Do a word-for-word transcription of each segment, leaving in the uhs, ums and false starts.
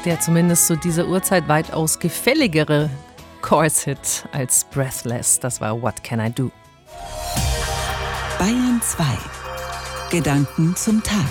Der zumindest zu dieser Uhrzeit weitaus gefälligere Chorus-Hit als Breathless. Das war What Can I Do? Bayern zwei. Gedanken zum Tag.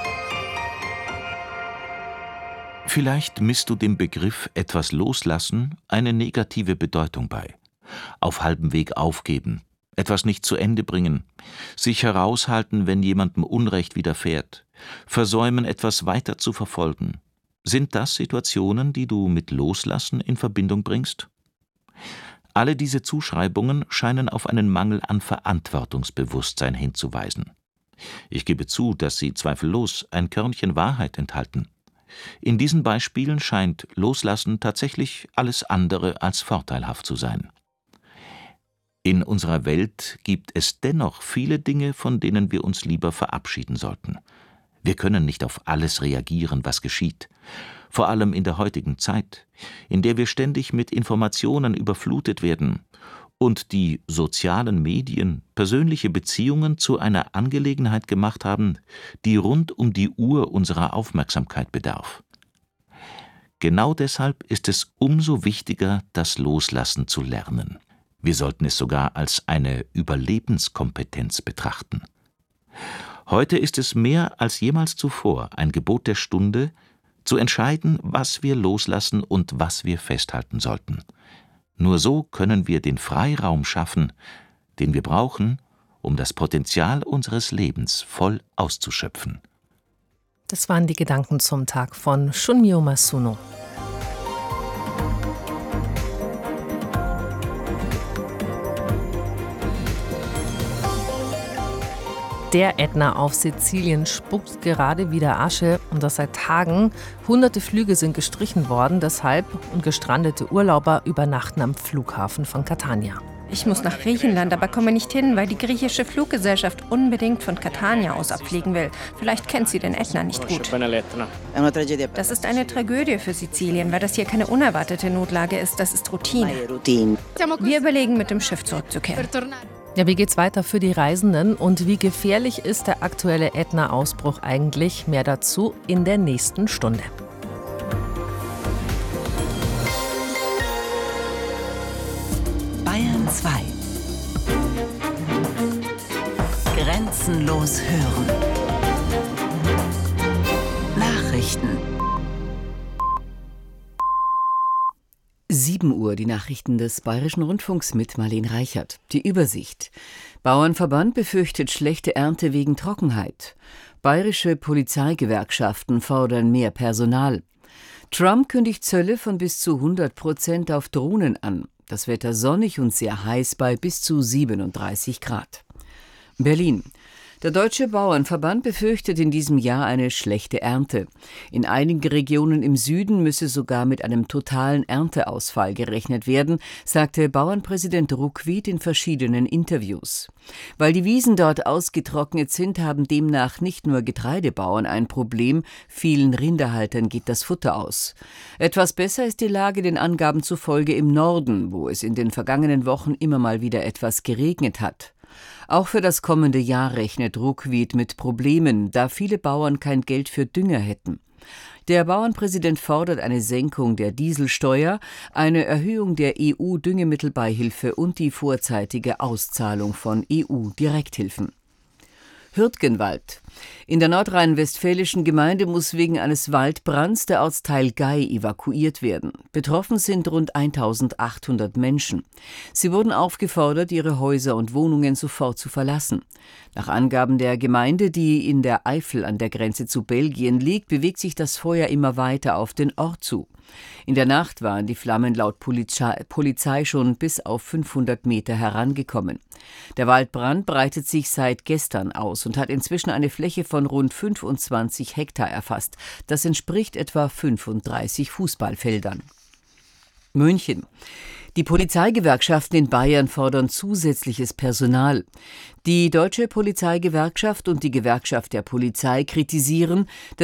Vielleicht misst du dem Begriff etwas loslassen eine negative Bedeutung bei. Auf halbem Weg aufgeben, etwas nicht zu Ende bringen, sich heraushalten, wenn jemandem Unrecht widerfährt, versäumen, etwas weiter zu verfolgen. Sind das Situationen, die du mit Loslassen in Verbindung bringst? Alle diese Zuschreibungen scheinen auf einen Mangel an Verantwortungsbewusstsein hinzuweisen. Ich gebe zu, dass sie zweifellos ein Körnchen Wahrheit enthalten. In diesen Beispielen scheint Loslassen tatsächlich alles andere als vorteilhaft zu sein. In unserer Welt gibt es dennoch viele Dinge, von denen wir uns lieber verabschieden sollten. Wir können nicht auf alles reagieren, was geschieht. Vor allem in der heutigen Zeit, in der wir ständig mit Informationen überflutet werden und die sozialen Medien persönliche Beziehungen zu einer Angelegenheit gemacht haben, die rund um die Uhr unserer Aufmerksamkeit bedarf. Genau deshalb ist es umso wichtiger, das Loslassen zu lernen. Wir sollten es sogar als eine Überlebenskompetenz betrachten. Heute ist es mehr als jemals zuvor ein Gebot der Stunde, zu entscheiden, was wir loslassen und was wir festhalten sollten. Nur so können wir den Freiraum schaffen, den wir brauchen, um das Potenzial unseres Lebens voll auszuschöpfen. Das waren die Gedanken zum Tag von Shunmyo Masuno. Der Ätna auf Sizilien spuckt gerade wieder Asche und das seit Tagen. Hunderte Flüge sind gestrichen worden, deshalb und gestrandete Urlauber übernachten am Flughafen von Catania. Ich muss nach Griechenland, aber komme nicht hin, weil die griechische Fluggesellschaft unbedingt von Catania aus abfliegen will. Vielleicht kennt sie den Ätna nicht gut. Das ist eine Tragödie für Sizilien, weil das hier keine unerwartete Notlage ist, das ist Routine. Wir überlegen, mit dem Schiff zurückzukehren. Ja, wie geht's weiter für die Reisenden und wie gefährlich ist der aktuelle Ätna-Ausbruch eigentlich? Mehr dazu in der nächsten Stunde. Bayern zwei. Grenzenlos hören. Nachrichten. sieben Uhr, die Nachrichten des Bayerischen Rundfunks mit Marlene Reichert. Die Übersicht. Bauernverband befürchtet schlechte Ernte wegen Trockenheit. Bayerische Polizeigewerkschaften fordern mehr Personal. Trump kündigt Zölle von bis zu hundert Prozent auf Drohnen an. Das Wetter sonnig und sehr heiß bei bis zu siebenunddreißig Grad. Berlin. Der Deutsche Bauernverband befürchtet in diesem Jahr eine schlechte Ernte. In einigen Regionen im Süden müsse sogar mit einem totalen Ernteausfall gerechnet werden, sagte Bauernpräsident Ruckwied in verschiedenen Interviews. Weil die Wiesen dort ausgetrocknet sind, haben demnach nicht nur Getreidebauern ein Problem, vielen Rinderhaltern geht das Futter aus. Etwas besser ist die Lage den Angaben zufolge im Norden, wo es in den vergangenen Wochen immer mal wieder etwas geregnet hat. Auch für das kommende Jahr rechnet Ruckwied mit Problemen, da viele Bauern kein Geld für Dünger hätten. Der Bauernpräsident fordert eine Senkung der Dieselsteuer, eine Erhöhung der E U-Düngemittelbeihilfe und die vorzeitige Auszahlung von E U-Direkthilfen. Hürtgenwald. In der nordrhein-westfälischen Gemeinde muss wegen eines Waldbrands der Ortsteil Gei evakuiert werden. Betroffen sind rund eintausendachthundert Menschen. Sie wurden aufgefordert, ihre Häuser und Wohnungen sofort zu verlassen. Nach Angaben der Gemeinde, die in der Eifel an der Grenze zu Belgien liegt, bewegt sich das Feuer immer weiter auf den Ort zu. In der Nacht waren die Flammen laut Polizei, Polizei schon bis auf fünfhundert Meter herangekommen. Der Waldbrand breitet sich seit gestern aus und hat inzwischen eine Fläche von rund fünfundzwanzig Hektar erfasst. Das entspricht etwa fünfunddreißig Fußballfeldern. München. Die Polizeigewerkschaften in Bayern fordern zusätzliches Personal. Die Deutsche Polizeigewerkschaft und die Gewerkschaft der Polizei kritisieren,